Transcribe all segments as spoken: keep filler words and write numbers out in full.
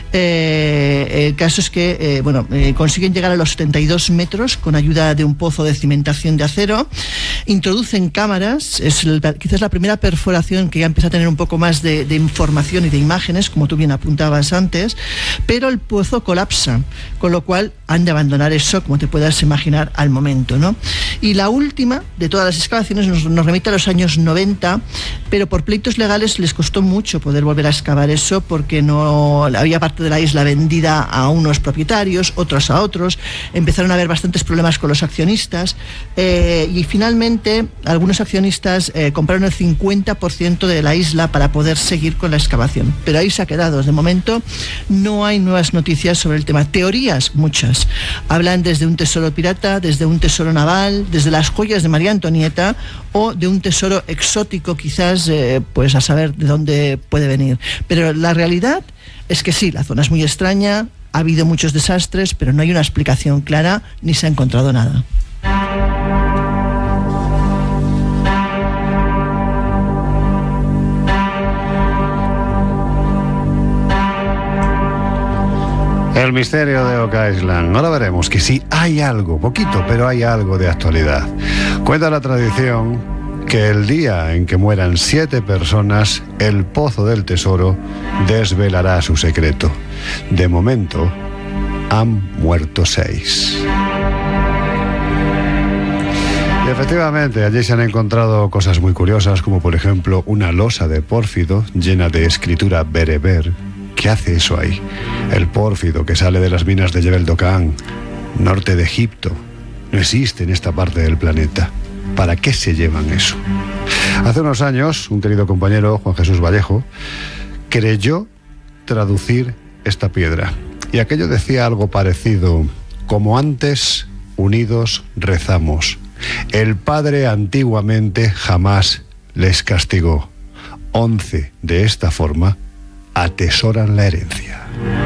Eh, el caso es que eh, bueno, eh, consiguen llegar a los setenta y dos metros con ayuda de un pozo de cimentación de acero, introducen cámaras, es el, quizás la primera perforación que ya empieza a tener un poco más de, de información y de imágenes, como tú bien apuntabas antes, pero el pozo colapsa, con lo cual han de abandonar eso, como te puedas imaginar, al momento, ¿no? Y la última de todas las excavaciones nos, nos remite a los años noventa, pero por pleitos legales les costó mucho poder volver a excavar eso, porque no había parte de la isla vendida a unos propietarios, otros a otros, empezaron a haber bastantes problemas con los accionistas, eh, y finalmente algunos accionistas eh, compraron el cincuenta por ciento de la isla para poder seguir con la excavación, pero ahí se ha quedado. De momento no hay nuevas noticias sobre el tema. Teorías muchas, hablan desde un tesoro pirata, desde un tesoro naval, desde las joyas de María Antonieta, o de un tesoro exótico, quizás, eh, pues a saber de dónde puede venir, pero la realidad es que sí, la zona es muy extraña, ha habido muchos desastres, pero no hay una explicación clara ni se ha encontrado nada. El misterio de Oak Island. Ahora veremos que sí hay algo, poquito, pero hay algo de actualidad. Cuenta la tradición que el día en que mueran siete personas, el Pozo del Tesoro desvelará su secreto. De momento, han muerto seis. Y efectivamente, allí se han encontrado cosas muy curiosas, como por ejemplo una losa de pórfido llena de escritura bereber. ¿Qué hace eso ahí? El pórfido que sale de las minas de Jebel Dokan, norte de Egipto, no existe en esta parte del planeta. ¿Para qué se llevan eso? Hace unos años, un querido compañero, Juan Jesús Vallejo, creyó traducir esta piedra. Y aquello decía algo parecido: como antes, unidos rezamos. El Padre antiguamente jamás les castigó. Once, de esta forma, atesoran la herencia.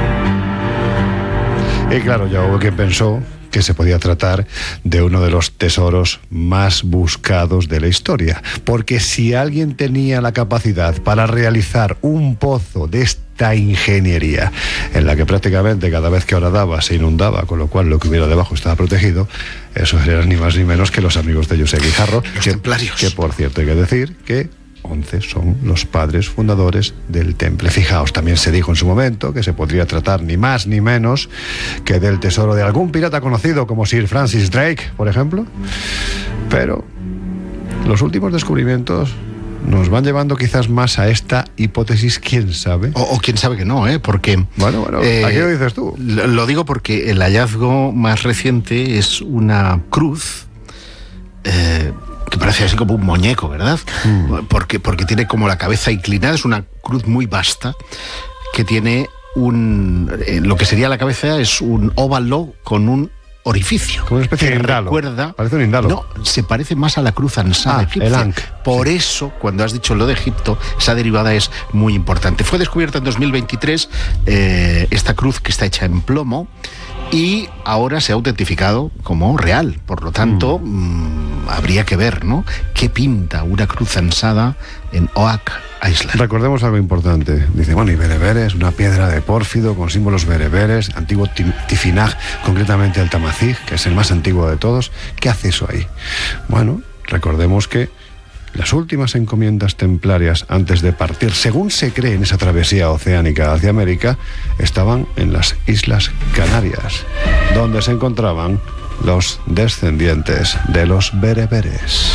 Y claro, ya hubo quien pensó que se podía tratar de uno de los tesoros más buscados de la historia, porque si alguien tenía la capacidad para realizar un pozo de esta ingeniería, en la que prácticamente cada vez que horadaba se inundaba, con lo cual lo que hubiera debajo estaba protegido, eso eran ni más ni menos que los amigos de José Guijarro, los que, templarios. Que por cierto hay que decir que once son los padres fundadores del Temple. Fijaos, también se dijo en su momento que se podría tratar ni más ni menos que del tesoro de algún pirata conocido como Sir Francis Drake, por ejemplo. Pero los últimos descubrimientos nos van llevando quizás más a esta hipótesis, quién sabe. O, o quién sabe que no, ¿eh? Porque... Bueno, bueno, eh, ¿a qué lo dices tú? Lo, lo digo porque el hallazgo más reciente es una cruz... Eh, que parece así como un muñeco, ¿verdad? Mm. Porque, porque tiene como la cabeza inclinada, es una cruz muy vasta, que tiene un... Eh, lo que sería la cabeza es un óvalo con un orificio. Como una especie que de indalo. Recuerda, parece un indalo. No, se parece más a la cruz ansada ah, egipcia. El Ankh. Por sí. eso, cuando has dicho lo de Egipto, esa derivada es muy importante. Fue descubierta en dos mil veintitrés eh, esta cruz, que está hecha en plomo, y ahora se ha autentificado como real. Por lo tanto, mm. Mmm, habría que ver, ¿no?, qué pinta una cruz ansada en Oak Island. Recordemos algo importante. Dice, bueno, y bereberes, una piedra de pórfido con símbolos bereberes, antiguo tifinag, concretamente el tamazig, que es el más antiguo de todos. ¿Qué hace eso ahí? Bueno, recordemos que las últimas encomiendas templarias antes de partir, según se cree en esa travesía oceánica hacia América, estaban en las Islas Canarias, donde se encontraban los descendientes de los bereberes.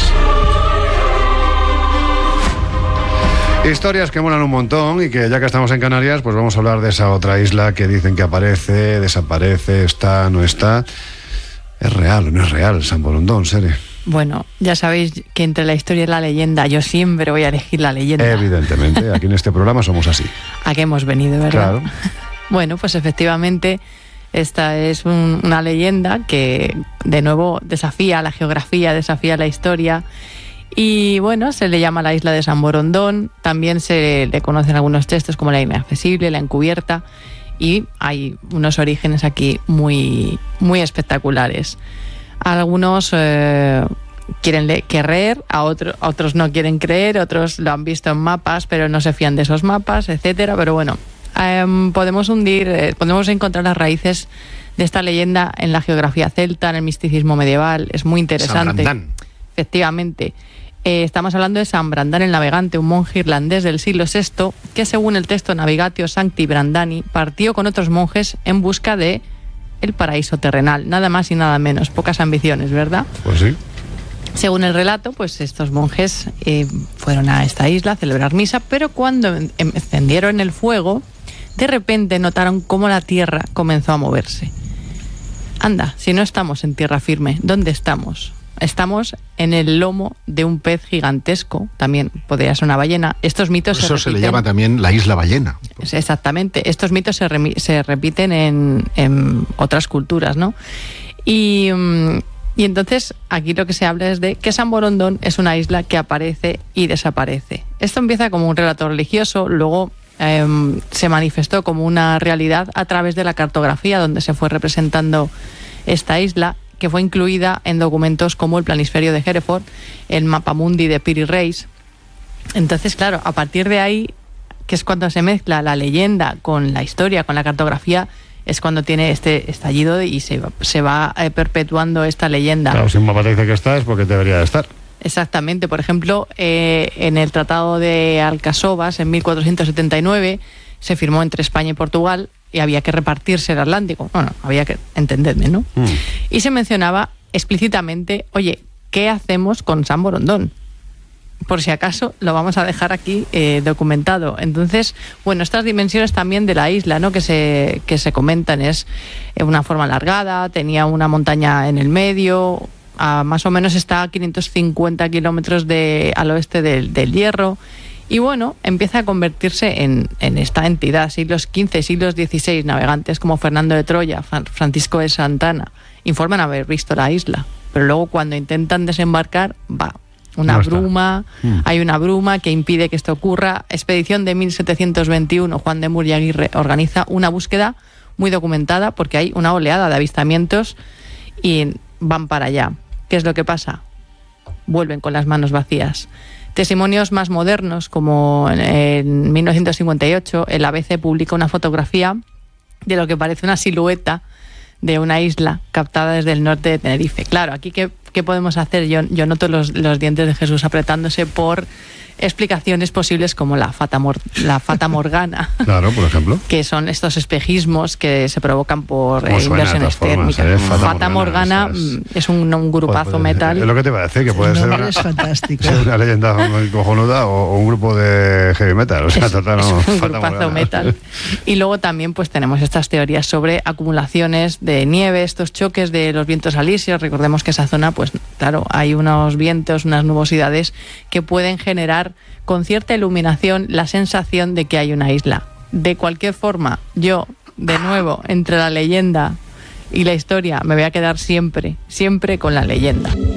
Historias que molan un montón y que ya que estamos en Canarias, pues vamos a hablar de esa otra isla que dicen que aparece, desaparece, está, no está. ¿Es real o no es real San Borondón, Sere? Bueno, ya sabéis que entre la historia y la leyenda yo siempre voy a elegir la leyenda. Evidentemente, aquí en este programa somos así. ¿A qué hemos venido, verdad? Claro. Bueno, pues efectivamente esta es un, una leyenda que de nuevo desafía la geografía, desafía la historia. Y bueno, se le llama la isla de San Borondón. También se le conocen algunos textos como la inaccesible, la encubierta. Y hay unos orígenes aquí muy, muy espectaculares. Algunos eh, quieren le- creer, a, otro, a otros no quieren creer, otros lo han visto en mapas, pero no se fían de esos mapas, etcétera. Pero bueno, Um, podemos hundir, eh, podemos encontrar las raíces de esta leyenda en la geografía celta, en el misticismo medieval. Es muy interesante. San Brandán. Efectivamente. Eh, estamos hablando de San Brandán el Navegante, un monje irlandés del siglo sexto, que según el texto Navigatio Sancti Brandani, partió con otros monjes en busca de el paraíso terrenal, nada más y nada menos. Pocas ambiciones, ¿verdad? Pues sí. Según el relato, pues estos monjes eh, fueron a esta isla a celebrar misa, pero cuando encendieron el fuego, de repente notaron cómo la tierra comenzó a moverse. Anda, si no estamos en tierra firme, ¿dónde estamos? Estamos en el lomo de un pez gigantesco, también podría ser una ballena. Estos mitos Por eso se, se le llama también la isla ballena. Exactamente, estos mitos se, remi- se repiten en, en otras culturas, ¿no? Y, y entonces aquí lo que se habla es de que San Borondón es una isla que aparece y desaparece. Esto empieza como un relato religioso, luego eh, se manifestó como una realidad a través de la cartografía, donde se fue representando esta isla, que fue incluida en documentos como el Planisferio de Hereford, el Mapamundi de Piri Reis. Entonces, claro, a partir de ahí, que es cuando se mezcla la leyenda con la historia, con la cartografía, es cuando tiene este estallido y se, se va eh, perpetuando esta leyenda. Claro, si un mapa te dice que está, es porque debería de estar. Exactamente. Por ejemplo, eh, en el Tratado de Alcasovas, en mil cuatrocientos setenta y nueve, se firmó entre España y Portugal, y había que repartirse el Atlántico. Bueno, había que entenderme, ¿no? Mm. Y se mencionaba explícitamente, oye, ¿qué hacemos con San Borondón? Por si acaso lo vamos a dejar aquí eh, documentado. Entonces, bueno, estas dimensiones también de la isla, ¿no?, que se, que se comentan, es una forma alargada, tenía una montaña en el medio, a, más o menos está a quinientos cincuenta kilómetros de, al oeste del, del Hierro. Y bueno, empieza a convertirse en, en esta entidad. Siglos quince, siglos dieciséis, navegantes como Fernando de Troya, Francisco de Santana, informan haber visto la isla. Pero luego cuando intentan desembarcar, va una no bruma, mm. hay una bruma que impide que esto ocurra. Expedición de mil setecientos veintiuno, Juan de Murcia Aguirre organiza una búsqueda muy documentada, porque hay una oleada de avistamientos y van para allá. ¿Qué es lo que pasa? Vuelven con las manos vacías. Testimonios más modernos, como en mil novecientos cincuenta y ocho, el A B C publica una fotografía de lo que parece una silueta de una isla captada desde el norte de Tenerife. Claro, aquí ¿qué, qué podemos hacer? Yo, yo noto los, los dientes de Jesús apretándose por explicaciones posibles como la fata, mor, la fata morgana. Claro, por ejemplo. Que son estos espejismos que se provocan por eh, inversiones formas, térmicas. ¿eh? Fata, fata Morgana, Morgana es, es un, un grupazo pues, metal. Es lo que te iba a decir, que puede ser una, es fantástico. ser una leyenda cojonuda o, o un grupo de heavy metal. O sea, es, total, es no, un Fata grupazo Morgana. metal. Y luego también pues tenemos estas teorías sobre acumulaciones de nieve, estos choques de los vientos alisios. Recordemos que esa zona, pues claro, hay unos vientos, unas nubosidades que pueden generar con cierta iluminación la sensación de que hay una isla. De cualquier forma, yo, de nuevo, entre la leyenda y la historia, me voy a quedar siempre, siempre con la leyenda.